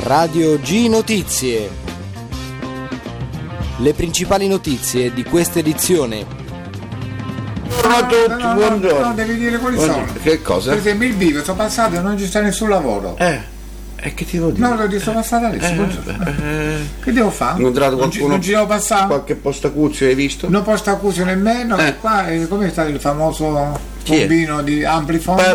Radio G Notizie. Le principali notizie di questa edizione. Buongiorno a tutti, buongiorno. No, devi dire quali sono. Che cosa? Per esempio il bivio, sono passato e non ci sta nessun lavoro. E che ti vuol dire? No, lo dico, sono passato adesso. Che devo fare? Non ci devo passare? Qualche postacuzio hai visto? Non postacuzio nemmeno. Qua come sta il famoso bombino di Amplifon?